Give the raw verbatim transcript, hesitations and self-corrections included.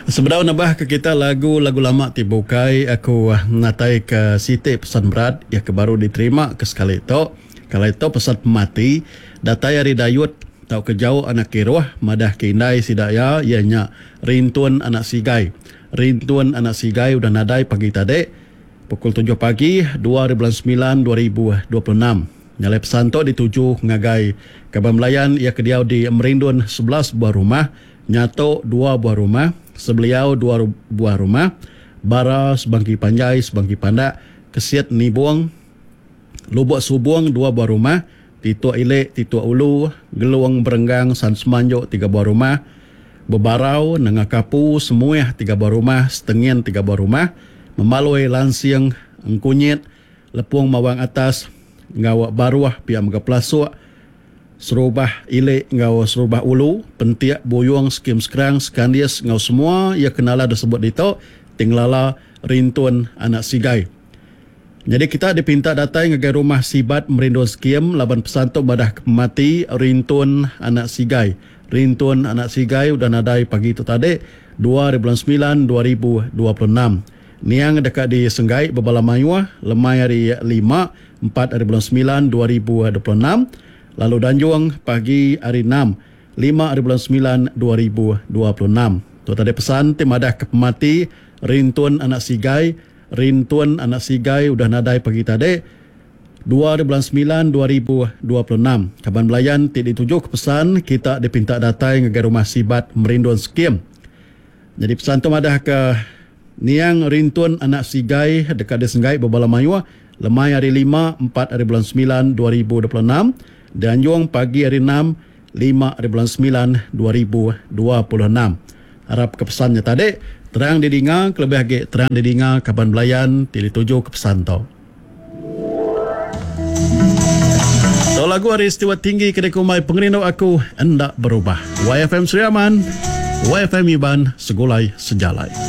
Sebenarnya nabah ke kita lagu-lagu lama tibukai aku uh, natai ke Siti pesan berat ya ke baru diterima ke sekali itu. Kalau itu pesan mati datai hari dayut tau ke jauh anak kiruah madah kindai sidaya ianya rintun anak sigai. Rintun anak sigai udah nadai pagi tadi pukul tujuh pagi dua bulan sembilan dua ribu dua puluh enam. Nyalai pesan tu dituju ngagai ke Bamlayan ia kediau di Merindun sebelas buah rumah, Nyato dua buah rumah, Sebeliau dua buah rumah, Bara sebangki panjai sebangki pandak, Kesiat Nibuang, Lubuk Subuang dua buah rumah, Titua Ilek, Titua Ulu, Geluang Berenggang, San Semanjok tiga buah rumah, Bebarau, Nangakapu, Semuih tiga buah rumah, Setengian tiga buah rumah, Memalui Lansiang, Engkunyit, Lepung Mawang Atas, Ngawak Baruah, Pihak Megaplasuk, Serubah Ilek ngau serubah ulu, Pentiak Buyuang skim sekrang Skandias ngau semua ia kenala disebut itu tinglala rintun anak sigai. Jadi kita dipinta datai ngagai rumah sibat merindun skim laban pesan tu badah mati rintun anak sigai. Rintun anak sigai udah nadai pagi tu tadi dua bulan sembilan dua ribu dua puluh enam. Niang dekat di Senggai Babala Mayuah lemai hari lima empat bulan sembilan dua ribu dua puluh enam. Lalu Danjuang pagi hari enam, lima bulan sembilan dua ribu dua puluh enam. Tu tadi pesan timadah ke pemati rintun anak sigai, rintun anak sigai udah nadai pagi tadi dua bulan sembilan dua ribu dua puluh enam. Kaban Belayan tidak dituju ke pesan kita dipinta datai ngagai rumah sibat merindun skim. Jadi pesan tu madah ke niang rintun anak sigai dekat di Senggai Babala Mayuah lemai hari lima empat bulan sembilan dua ribu dua puluh enam. Dan Juang pagi hari enam, lima bulan sembilan dua ribu dua puluh enam. Harap kepesannya tadi terang didinga, kelebih lagi terang didinga Kaban Belayan tili tuju kepesan tau. So lagu hari istiwa tinggi kedai kumai pengerindau aku hendak berubah. Y F M Seriaman, Y F M Iban Segulai Sejalai.